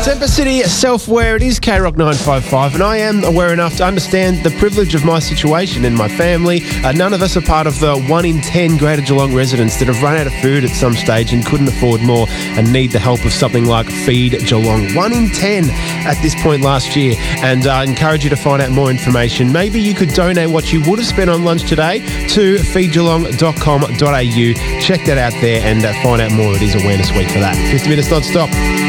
Temper City Self-Aware, it is K-Rock 955, and I am aware enough to understand the privilege of my situation and my family. None of us are part of the 1 in 10 Greater Geelong residents that have run out of food at some stage and couldn't afford more and need the help of something like Feed Geelong. 1 in 10 at this point last year, and I encourage you to find out more information. Maybe you could donate what you would have spent on lunch today to feedgeelong.com.au. Check that out there and find out more. It is Awareness Week for that. 50 minutes non-stop.